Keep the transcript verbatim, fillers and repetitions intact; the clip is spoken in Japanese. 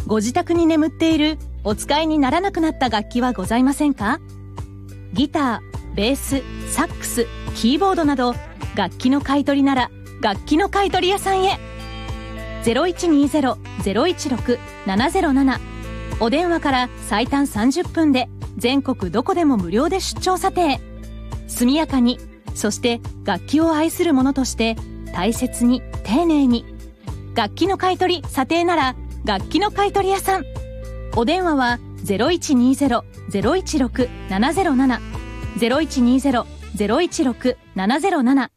ご自宅に眠っているお使いにならなくなった楽器はございませんか？ギター、ベース、サックス、キーボードなど楽器の買い取りなら楽器の買い取り屋さんへ。 ゼロいちにゼロ ゼロいちろく ななゼロなな お電話から最短さんじゅっぷんで全国どこでも無料で出張査定。速やかに、そして楽器を愛する者として大切に丁寧に。楽器の買い取り査定なら楽器の買い取り屋さん。お電話は ゼロいちにゼロ ゼロいちろく ななゼロなな ゼロいちにゼロ ゼロいちろく ななゼロなな